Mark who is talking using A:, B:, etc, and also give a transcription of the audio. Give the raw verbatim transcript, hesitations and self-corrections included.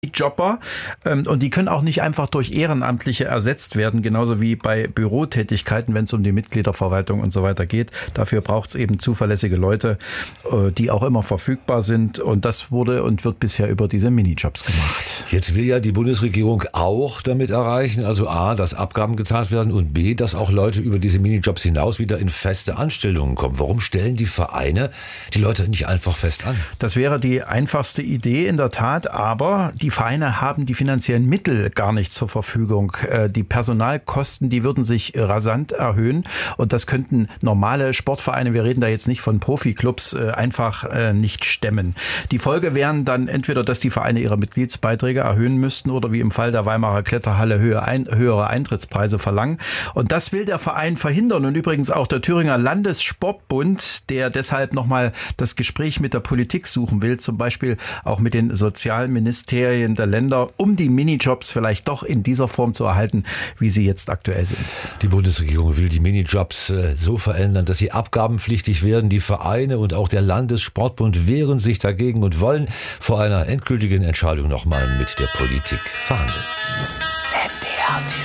A: Jobber ähm, und die können auch nicht einfach durch Ehrenamtliche ersetzt werden, genauso wie bei Bürotätigkeiten, wenn es um die Mitgliederverwaltung und so weiter geht. Dafür braucht es eben zuverlässige Leute, äh, die auch immer verfügbar sind, und das wurde und wird bisher über diese Minijobs gemacht.
B: Jetzt will ja die Bundesregierung auch damit erreichen, also A, dass Abgaben gezahlt werden und B, dass auch Leute über diese Minijobs hinaus wieder in feste Anstellungen kommen. Warum stellen die Vereine die Leute nicht einfach fest an?
A: Das wäre die einfachste Idee in der Tat, aber die Vereine haben die finanziellen Mittel gar nicht zur Verfügung. Die Personalkosten, die würden sich rasant erhöhen, und das könnten normale Sportvereine, wir reden da jetzt nicht von Profiklubs, einfach nicht stemmen. Die Folge wären dann entweder, dass die Vereine ihre Mitgliedsbeiträge erhöhen müssten oder wie im Fall der Weimarer Kletterhalle höhere Eintrittspreise verlangen. Und das will der Verein verhindern, und übrigens auch der Thüringer Landessportbund, der deshalb nochmal das Gespräch mit der Politik suchen will, zum Beispiel auch mit den Sozialministerien der Länder, um die Minijobs vielleicht doch in dieser Form zu erhalten, wie sie jetzt aktuell sind.
B: Die Bundesregierung will die Minijobs so verändern, dass sie abgabenpflichtig werden. Die Vereine und auch der Landessportbund wehren sich dagegen und wollen vor einer endgültigen Entscheidung nochmal mit der Politik verhandeln.